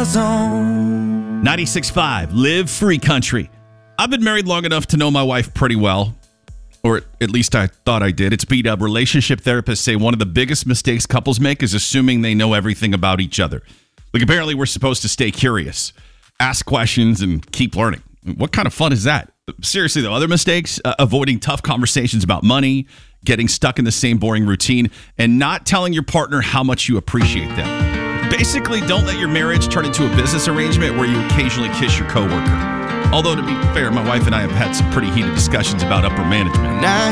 my zone. 96.5, Live Free Country. I've been married long enough to know my wife pretty well, or at least I thought I did. It's beat up. Relationship therapists say one of the biggest mistakes couples make is assuming they know everything about each other. Like, apparently we're supposed to stay curious, ask questions, and keep learning. What kind of fun is that? Seriously, though, other mistakes, avoiding tough conversations about money, getting stuck in the same boring routine, and not telling your partner how much you appreciate them. Basically, don't let your marriage turn into a business arrangement where you occasionally kiss your coworker. Although, to be fair, my wife and I have had some pretty heated discussions about upper management. Now